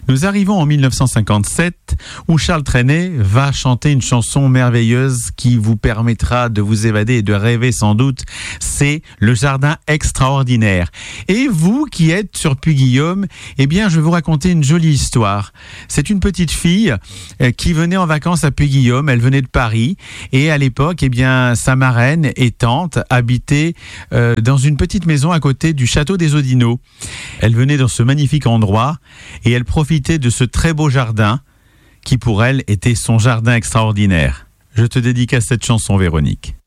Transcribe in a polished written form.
Nous arrivons en 1957 où Charles Trenet va chanter une chanson merveilleuse qui vous permettra de vous évader et de rêver sans doute. C'est Le Jardin Extraordinaire. Et vous qui êtes sur Puy-Guillaume, eh bien je vais vous raconter une jolie histoire. C'est une petite fille qui venait en vacances à Puy-Guillaume. Elle venait de Paris et à l'époque, eh bien sa marraine et tante habitaient dans une petite maison à côté du château des Audinot. Elle venait dans ce magnifique endroit et elle profitait de ce très beau jardin qui pour elle était son jardin extraordinaire. Je te dédicace cette chanson, Véronique.